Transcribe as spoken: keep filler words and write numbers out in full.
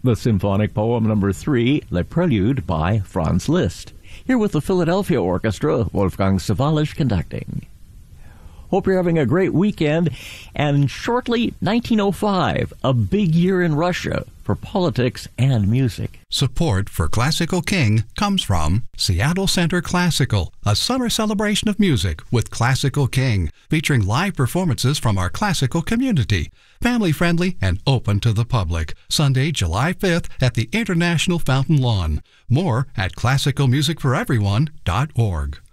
The symphonic poem number three, Le Prelude by Franz Liszt. Here with the Philadelphia Orchestra, Wolfgang Sawallisch conducting. Hope you're having a great weekend. And shortly, nineteen oh five, a big year in Russia for politics and music. Support for Classical King comes from Seattle Center Classical, a summer celebration of music with Classical King, featuring live performances from our classical community. Family-friendly and open to the public. Sunday, July fifth at the International Fountain Lawn. More at classical music for everyone dot org.